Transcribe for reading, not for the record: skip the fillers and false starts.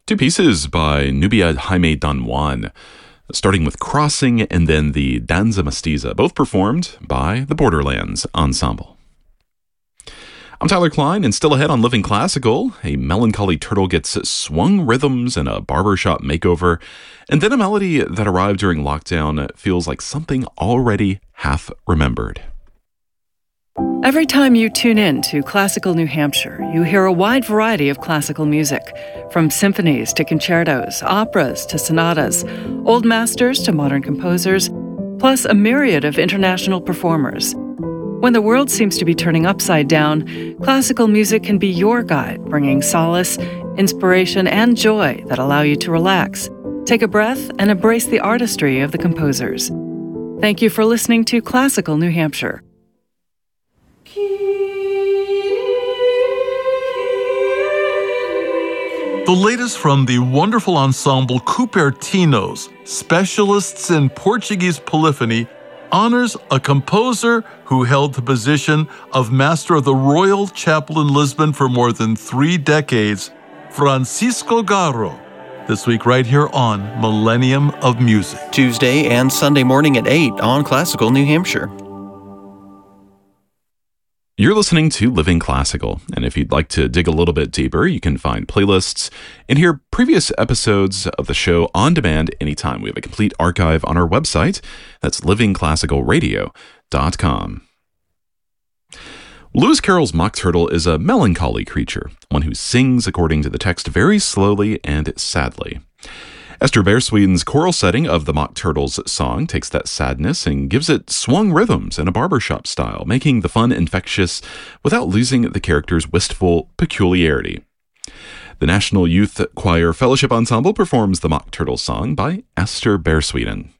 Two pieces by Nubia Jaime Don Juan, starting with Crossing and then the Danza Mestiza, both performed by the Borderlands Ensemble. I'm Tyler Klein, and still ahead on Living Classical, a melancholy turtle gets swung rhythms and a barbershop makeover, and then a melody that arrived during lockdown feels like something already half remembered. Every time you tune in to Classical New Hampshire, you hear a wide variety of classical music, from symphonies to concertos, operas to sonatas, old masters to modern composers, plus a myriad of international performers. When the world seems to be turning upside down, classical music can be your guide, bringing solace, inspiration, and joy that allow you to relax, take a breath, and embrace the artistry of the composers. Thank you for listening to Classical New Hampshire. The latest from the wonderful ensemble Cupertinos, specialists in Portuguese polyphony, honors a composer who held the position of Master of the Royal Chapel in Lisbon for more than 3 decades, Francisco Garro. This week right here on Millennium of Music. Tuesday and Sunday morning at 8 on Classical New Hampshire. You're listening to Living Classical, and if you'd like to dig a little bit deeper, you can find playlists and hear previous episodes of the show on demand anytime. We have a complete archive on our website. That's livingclassicalradio.com. Lewis Carroll's Mock Turtle is a melancholy creature, one who sings according to the text very slowly and sadly. Esther Bearsweden's choral setting of the Mock Turtle's song takes that sadness and gives it swung rhythms in a barbershop style, making the fun infectious without losing the character's wistful peculiarity. The National Youth Choir Fellowship Ensemble performs the Mock Turtle song by Esther Bearsweden.